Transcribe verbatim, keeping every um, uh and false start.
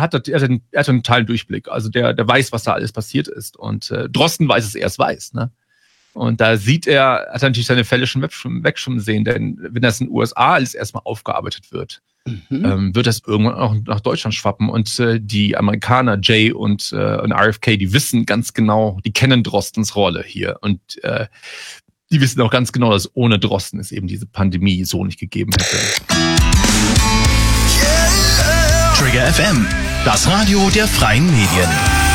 er hat, er hat, einen, er hat einen totalen Durchblick. Also der, der weiß, was da alles passiert ist. Und äh, Drosten weiß es erst weiß, ne? Und da sieht er, hat er natürlich seine Fälle schon wegschwimmen sehen, denn wenn das in den U S A alles erstmal aufgearbeitet wird, mhm. ähm, wird das irgendwann auch nach Deutschland schwappen. Und äh, die Amerikaner, Jay und, äh, und R F K, die wissen ganz genau, die kennen Drostens Rolle hier. Und äh, die wissen auch ganz genau, dass ohne Drosten es eben diese Pandemie so nicht gegeben hätte. Trigger F M, das Radio der freien Medien.